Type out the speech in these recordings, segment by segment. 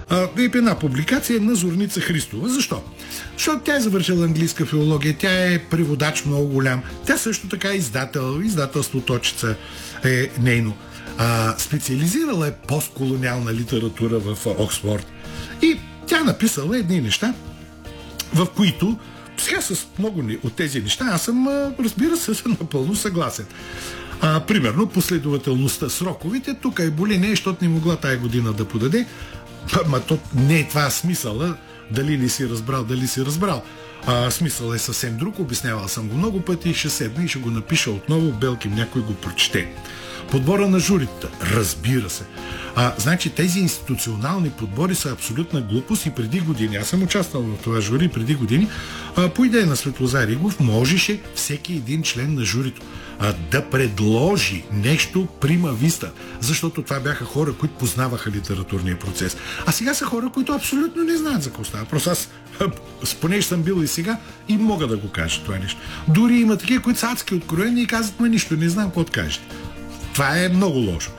Една публикация на Зорница Христова. Защо? Защото тя е завършила английска филология, тя е преводач много голям, тя също така е издателство Точица е нейно. Специализирала е постколониална литература в Оксфорд и тя написала едни неща, в които сега с много от тези неща аз съм, разбира се, напълно съгласен. Примерно последователността, сроковите, тук е боли не, защото не могла тая година да подаде, то не е това смисъла, дали не си разбрал, дали си разбрал. Смисъл е съвсем друг, обяснявал съм го много пъти, ще седна и ще го напиша отново, белким някой го прочете. Подбора на журитата, разбира се. Значи тези институционални подбори са абсолютна глупост и преди години, аз съм участвал в това жури преди години, по идея на Светлозар Игов можеше всеки един член на журито да предложи нещо прима виста, защото това бяха хора, които познаваха литературния процес. А сега са хора, които абсолютно не знаят за какво става. Просто аз, понеже съм бил и сега, и мога да го кажа това нещо. Дори има такива, които са адски откровени и казват, нищо, не знам какво да кажете. Това е много лошо.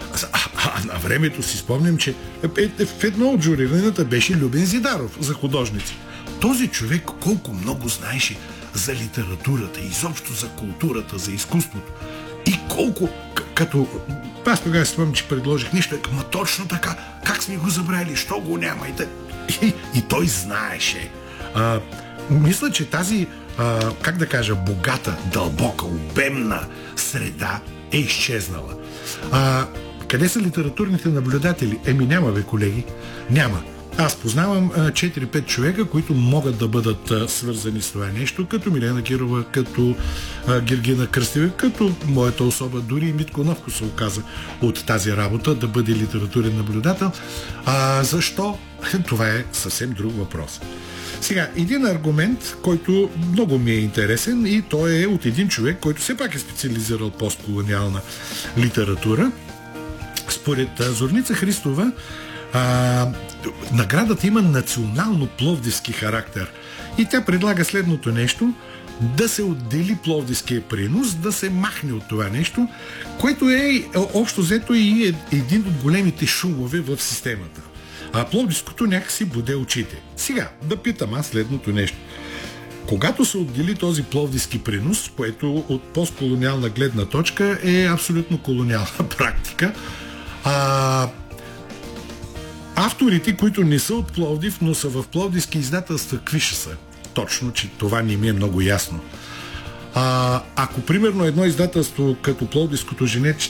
На времето си спомням, че в едно от журираната беше Любен Зидаров за художници. Този човек колко много знаеше за литературата, изобщо за културата, за изкуството. И колко, като... Аз тогава си спомням, че предложих нещо, ма точно така, как сме го забравили, що го няма и той знаеше. Мисля, че тази, как да кажа, богата, дълбока, обемна среда е изчезнала. Къде са литературните наблюдатели? Няма, бе, колеги. Няма. Аз познавам 4-5 човека, които могат да бъдат свързани с това нещо, като Милена Кирова, като Гергина Кръстева, като моята особа, дори и Митко Новко се оказа от тази работа да бъде литературен наблюдател. Защо? Това е съвсем друг въпрос. Сега, един аргумент, който много ми е интересен и той е от един човек, който все пак е специализирал постколониална литература. Според Зорница Христова, наградата има национално-пловдивски характер. И тя предлага следното нещо: да се отдели пловдивския принос, да се махне от това нещо, което е общо взето и един от големите шумове в системата. Пловдивското някакси буде очите. Сега, да питам аз следното нещо. Когато се отдели този пловдивски принос, което от постколониална гледна точка е абсолютно колониална практика, авторите, които не са от Пловдив, но са в пловдивски издателства, какви ще са? Точно, че това не ми е много ясно. Ако примерно едно издателство като Пловдивското женече